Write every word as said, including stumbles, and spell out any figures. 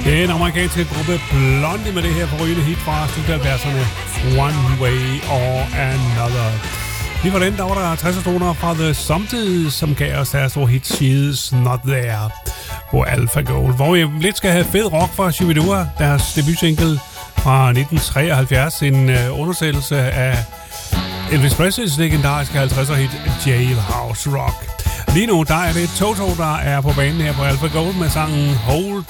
Den amerikanske gruppe Blondie med det her forrygende hit fra slut halvfjerdserne, One Way or Another. Lige for den, der var der tres toner fra The Sometids, som gav os deres store hit She's Not There på Alpha Gold, hvor vi lidt skal have fed rock fra Shibidua, deres debutsingle fra nitten treoghalvfjerds, en uh, undersættelse af Elvis Presleys legendariske halvtredser hit Jailhouse Rock. Lige nu, der er det Toto, der er på banen her på Alpha Gold med sangen Hold